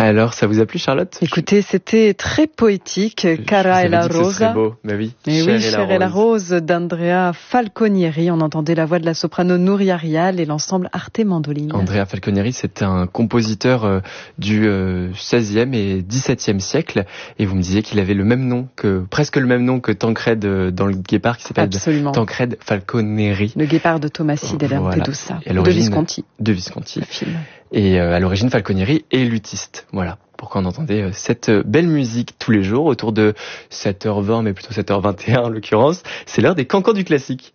Alors, ça vous a plu, Charlotte? Écoutez, c'était très poétique. Cara e la Rosa. C'est beau, mais oui. Cher et la Rose d'Andrea Falconieri. On entendait la voix de la soprano Nuria Rial et l'ensemble Arte Mandoline. Andrea Falconieri, c'est un compositeur du 16e et 17e siècle. Et vous me disiez qu'il avait presque le même nom que Tancred dans le Guépard, qui s'appelle Tancred Falconieri. Le Guépard de Tomasi della Lampedusa. De Visconti. De Visconti. Le film. Et à l'origine, Falconieri est luthiste. Voilà. Pourquoi on entendait cette belle musique tous les jours, autour de 7h20, mais plutôt 7h21 en l'occurrence. C'est l'heure des cancans du classique.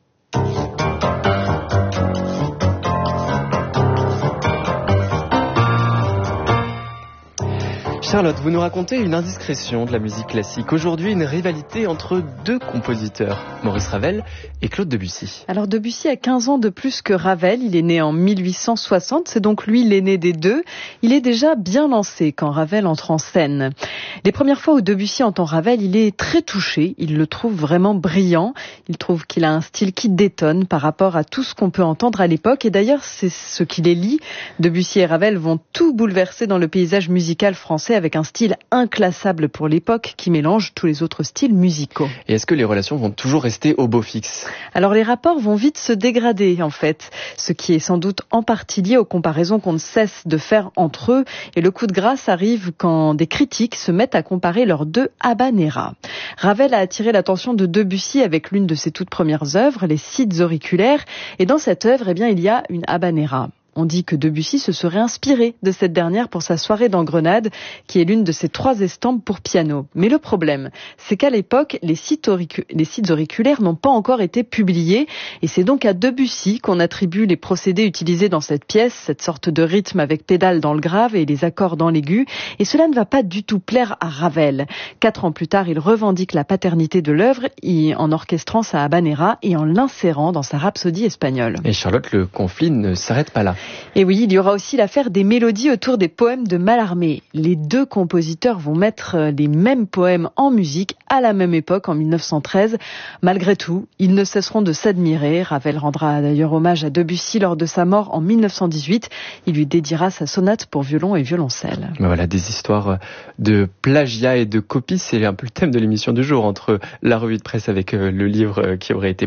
Charlotte, vous nous racontez une indiscrétion de la musique classique. Aujourd'hui, une rivalité entre deux compositeurs, Maurice Ravel et Claude Debussy. Alors Debussy a 15 ans de plus que Ravel, il est né en 1860, c'est donc lui l'aîné des deux. Il est déjà bien lancé quand Ravel entre en scène. Les premières fois où Debussy entend Ravel, il est très touché, il le trouve vraiment brillant. Il trouve qu'il a un style qui détonne par rapport à tout ce qu'on peut entendre à l'époque. Et d'ailleurs, c'est ce qui les lie. Debussy et Ravel vont tout bouleverser dans le paysage musical français avec un style inclassable pour l'époque qui mélange tous les autres styles musicaux. Et est-ce que les relations vont toujours rester au beau fixe ? Alors les rapports vont vite se dégrader en fait, ce qui est sans doute en partie lié aux comparaisons qu'on ne cesse de faire entre eux. Et le coup de grâce arrive quand des critiques se mettent à comparer leurs deux habaneras. Ravel a attiré l'attention de Debussy avec l'une de ses toutes premières œuvres, les Cides auriculaires. Et dans cette œuvre, il y a une habanera. On dit que Debussy se serait inspiré de cette dernière pour sa soirée dans Grenade, qui est l'une de ses 3 estampes pour piano. Mais le problème, c'est qu'à l'époque, les Cides auriculaires n'ont pas encore été publiés, et c'est donc à Debussy qu'on attribue les procédés utilisés dans cette pièce, cette sorte de rythme avec pédale dans le grave et les accords dans l'aigu, et cela ne va pas du tout plaire à Ravel. 4 ans plus tard, il revendique la paternité de l'œuvre en orchestrant sa habanera et en l'insérant dans sa rhapsodie espagnole. Et Charlotte, le conflit ne s'arrête pas là. Et oui, il y aura aussi l'affaire des mélodies autour des poèmes de Mallarmé. Les deux compositeurs vont mettre les mêmes poèmes en musique à la même époque, en 1913. Malgré tout, ils ne cesseront de s'admirer. Ravel rendra d'ailleurs hommage à Debussy lors de sa mort en 1918. Il lui dédiera sa sonate pour violon et violoncelle. Voilà, des histoires de plagiat et de copie. C'est un peu le thème de l'émission du jour, entre la revue de presse avec le livre qui aurait été